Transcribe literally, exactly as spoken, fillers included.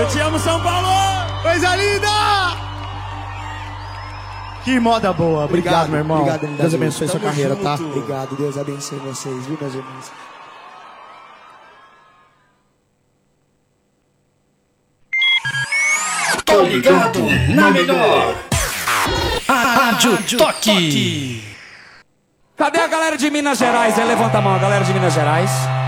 Eu te amo, São Paulo! Coisa linda! Que moda boa. Obrigado, obrigado meu irmão. Obrigado, Deus, Deus abençoe sua carreira, junto. tá? Obrigado, Deus abençoe vocês, viu, meus irmãos? Tô ligado na melhor. A Rádio Toque. Cadê a galera de Minas Gerais? Aí levanta a mão, a galera de Minas Gerais.